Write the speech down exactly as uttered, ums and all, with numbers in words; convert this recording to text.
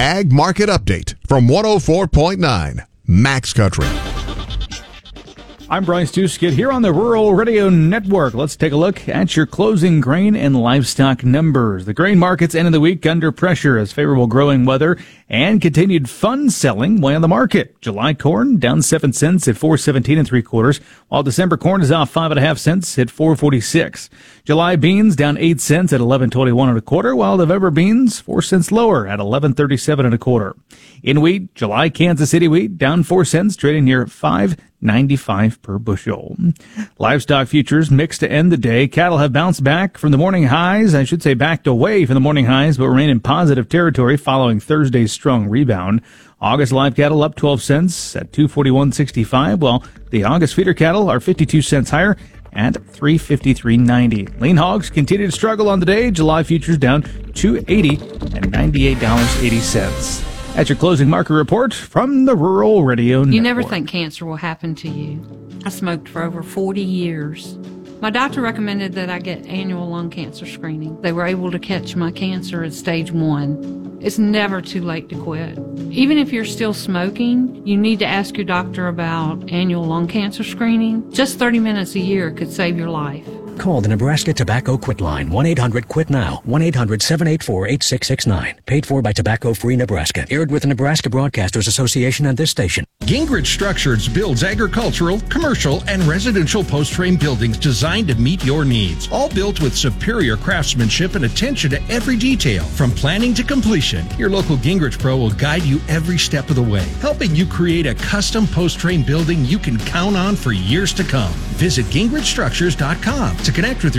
Ag Market Update from one oh four point nine Max Country. I'm Bryce Duskett here on the Rural Radio Network. Let's take a look at your closing grain and livestock numbers. The grain markets ended the week under pressure as favorable growing weather and continued fund selling weigh on the market. July corn down seven cents at four seventeen and three quarters, while December corn is off five and a half cents at four forty-six. July beans down eight cents at eleven twenty-one and a quarter, while November beans four cents lower at eleven thirty-seven and a quarter. In wheat, July Kansas City wheat down four cents, trading near five ninety-five per bushel. Livestock futures mixed to end the day. Cattle have bounced back from the morning highs. I should say backed away from the morning highs, but remain in positive territory following Thursday's strong rebound. August live cattle up twelve cents at two forty-one sixty-five, while the August feeder cattle are fifty-two cents higher at three fifty-three ninety. Lean hogs continue to struggle on the day. July futures down two eighty and ninety-eight dollars and eighty cents. That's your closing market report from the Rural Radio Network. You never think cancer will happen to you. I smoked for over forty years. My doctor recommended that I get annual lung cancer screening. They were able to catch my cancer at stage one. It's never too late to quit. Even if you're still smoking, you need to ask your doctor about annual lung cancer screening. Just thirty minutes a year could save your life. Call the Nebraska Tobacco Quit Line, one eight hundred quit now, one eight hundred seven eight four eight six six nine. Paid for by Tobacco Free Nebraska. Aired with the Nebraska Broadcasters Association and this station. Gingrich Structures builds agricultural, commercial, and residential post-frame buildings designed to meet your needs. All built with superior craftsmanship and attention to every detail. From planning to completion, your local Gingrich Pro will guide you every step of the way, helping you create a custom post-frame building you can count on for years to come. Visit gingrich structures dot com to connect with your